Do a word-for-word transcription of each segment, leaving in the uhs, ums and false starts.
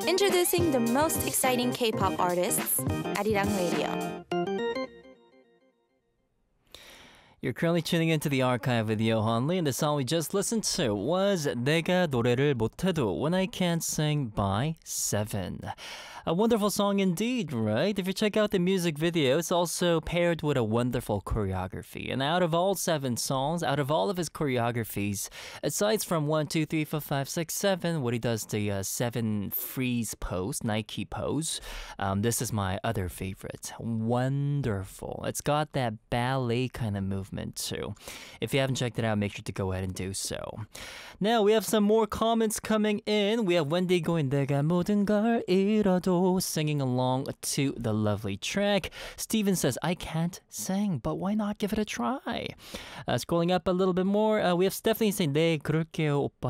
Introducing the most exciting K-pop artists, Arirang Radio. You're currently tuning into the archive with Yohan Lee, and the song we just listened to was 내가 노래를 못해도 When I Can't Sing by Seven. A wonderful song indeed, right? If you check out the music video, it's also paired with a wonderful choreography. And out of all seven songs, out of all of his choreographies, aside from one, two, three, four, five, six, seven, what he does the uh, seven freeze pose, Nike pose, um, this is my other favorite. Wonderful. It's got that ballet kind of movement too. If you haven't checked it out, make sure to go ahead and do so. Now we have some more comments coming in. We have Wendy going 내가 모든 걸 잃어도 singing along to the lovely track. Steven says, I can't sing, but why not give it a try? Uh, scrolling up a little bit more, uh, we have Stephanie saying 네, 그럴게요, 오빠.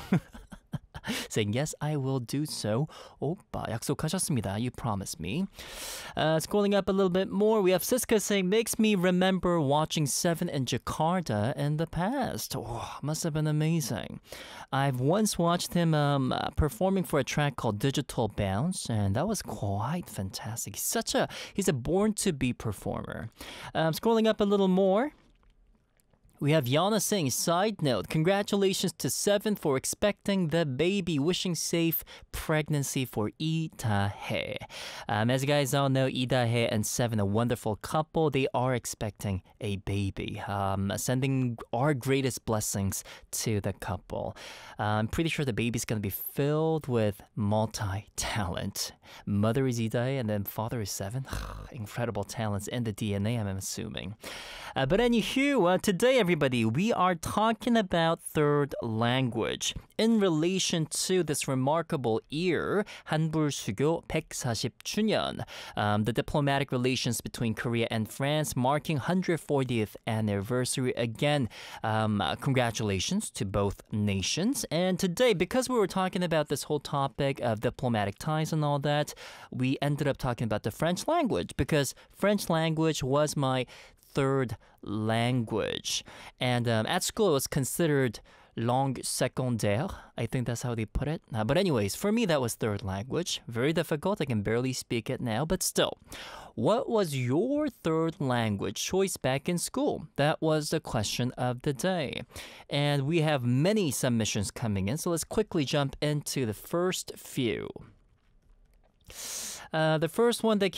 Saying, yes, I will do so. 오빠, 약속하셨습니다. You promised me. Uh, scrolling up a little bit more, we have Siska saying, makes me remember watching Seven in Jakarta in the past. Oh, must have been amazing. I've once watched him um, uh, performing for a track called Digital Bounce, and that was quite fantastic. He's such a, he's a born-to-be performer. Um, scrolling up a little more, we have Yana saying, side note, congratulations to Seven for expecting the baby, wishing safe pregnancy for Lee Da-hae. Um, as you guys all know, Lee Da-hae and Seven, a wonderful couple, they are expecting a baby. Um, sending our greatest blessings to the couple. Uh, I'm pretty sure the baby's going to be filled with multi-talent. Mother is Lee Da-hae and then father is Seven. Incredible talents in the D N A, I'm assuming. Uh, but anywho, uh, today, everybody, we are talking about third language in relation to this remarkable year, 한불수교 백사십 주년, um, the diplomatic relations between Korea and France marking one hundred fortieth anniversary. Again, um, uh, congratulations to both nations. And today, because we were talking about this whole topic of diplomatic ties and all that, we ended up talking about the French language because French language was my third language. And um, at school, it was considered langue secondaire. I think that's how they put it. Uh, but anyways, for me, that was third language. Very difficult. I can barely speak it now, but still. What was your third language choice back in school? That was the question of the day. And we have many submissions coming in, so let's quickly jump into the first few. Uh, the first one that